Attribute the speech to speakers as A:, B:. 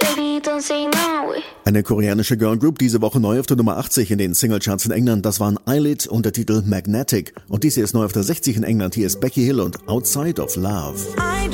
A: Baby, don't say no.
B: Eine koreanische Girlgroup, diese Woche neu auf der Nummer 80 in den Singlecharts in England. Das waren Eyelid und der Titel Magnetic. Und diese ist neu auf der 60 in England. Hier ist Becky Hill und Outside of Love.